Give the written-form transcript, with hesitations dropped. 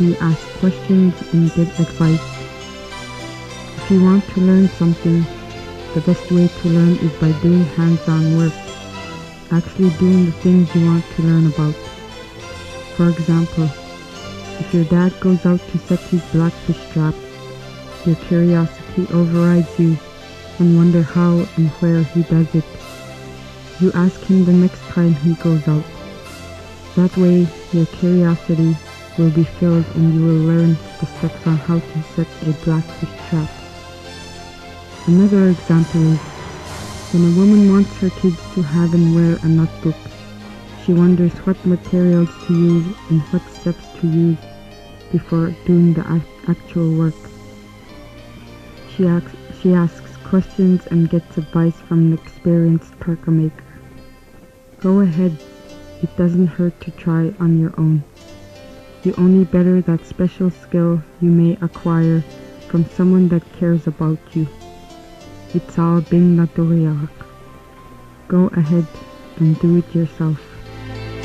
You ask questions and get advice. If you want to learn something, the best way to learn is by doing hands-on work, actually doing the things you want to learn about. For example, if your dad goes out to set his blackfish traps, your curiosity overrides you and wonder how and where he does it. You ask him the next time he goes out. That way, your curiosity will be filled and you will learn the steps on how to set a blackfish trap. Another example is when a woman wants her kids to have and wear a notebook. She wonders what materials to use and what steps to use before doing the actual work. She asks questions and gets advice from an experienced parka maker. Go ahead, it doesn't hurt to try on your own. You only better that special skill you may acquire from someone that cares about you. It's all bin natural. Go ahead and do it yourself.